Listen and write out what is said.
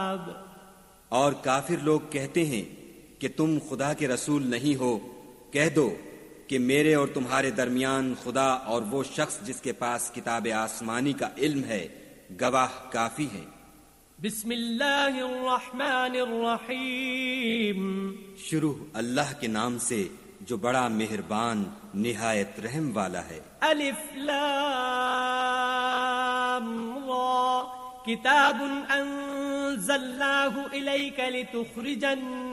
और काफिर लोग कहते हैं कि तुम खुदा के रसूल नहीं हो। कह दो कि मेरे और तुम्हारे दरमियान खुदा और वो शख्स जिसके पास किताब आसमानी का इल्म है गवाह काफी है। बिस्मिल्लाहिर्रहमानिर्रहीम। शुरू अल्लाह के नाम से जो बड़ा मेहरबान निहायत रहम वाला है। अलिफ लाम रा किताबुन अंज़लनाहु इलैका लितुख़रिजन